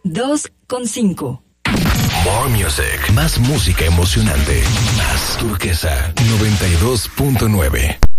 2,5. More Music. Más música emocionante. Más Turquesa 92.9.